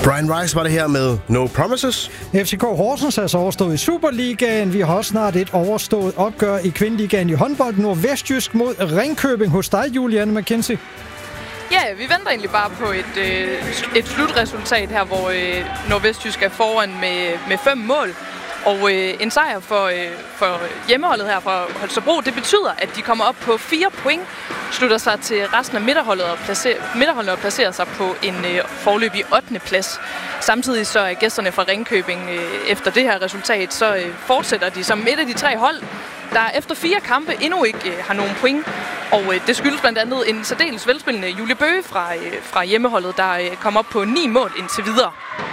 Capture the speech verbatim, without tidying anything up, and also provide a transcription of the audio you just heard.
Brian Rice var det her med No Promises. F C K Horsens er altså overstået i Superligaen. Vi har også snart et overstået opgør i Kvindeligaen i håndbold. Nordvestjysk mod Ringkøbing hos dig, Julianne McKenzie. Ja, vi venter egentlig bare på et, øh, et slutresultat her, hvor øh, Nordvestjysk er foran med, med fem mål. Og øh, en sejr for, øh, for hjemmeholdet her fra Holstebro, det betyder, at de kommer op på fire point, slutter sig til resten af midterholdet og placerer, midterholdet og placerer sig på en øh, foreløbig ottende plads. Samtidig så er gæsterne fra Ringkøbing øh, efter det her resultat, så øh, fortsætter de som et af de tre hold, der efter fire kampe endnu ikke øh, har nogen point. Og øh, det skyldes blandt andet en særdeles velspillende Julie Bøge fra, øh, fra hjemmeholdet, der øh, kom op på ni mål indtil videre.